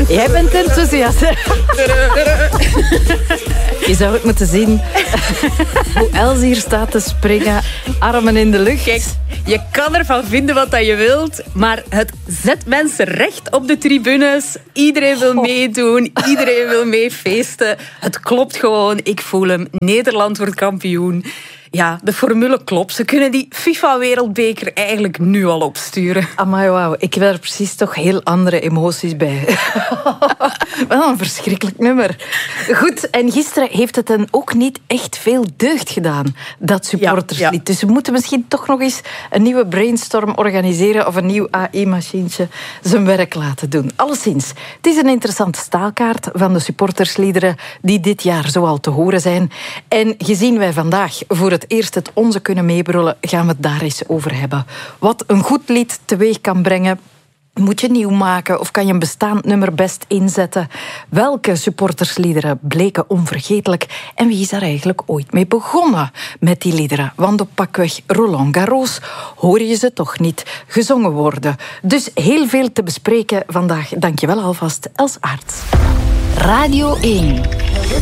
Jij bent enthousiast. Je zou het moeten zien hoe Els hier staat te springen, armen in de lucht. Kijk, je kan ervan vinden wat je wilt, maar het zet mensen recht op de tribunes. Iedereen wil meedoen, iedereen wil meefeesten. Het klopt gewoon, ik voel hem. Nederland wordt kampioen. Ja, de formule klopt. Ze kunnen die FIFA-wereldbeker eigenlijk nu al opsturen. Amai, wauw. Ik heb er precies toch heel andere emoties bij. Wel een verschrikkelijk nummer. Goed, en gisteren heeft het hen ook niet echt veel deugd gedaan, dat supporterslied. Ja. Dus we moeten misschien toch nog eens een nieuwe brainstorm organiseren of een nieuw AI-machientje zijn werk laten doen. Alleszins, het is een interessante staalkaart van de supportersliederen die dit jaar zoal te horen zijn. En gezien wij vandaag voor het eerst het onze kunnen meebrullen, gaan we het daar eens over hebben. Wat een goed lied teweeg kan brengen. Moet je nieuw maken of kan je een bestaand nummer best inzetten? Welke supportersliederen bleken onvergetelijk? En wie is daar eigenlijk ooit mee begonnen met die liederen? Want op pakweg Roland Garros hoor je ze toch niet gezongen worden. Dus heel veel te bespreken vandaag. Dank je wel alvast, Els Aerts. Radio 1.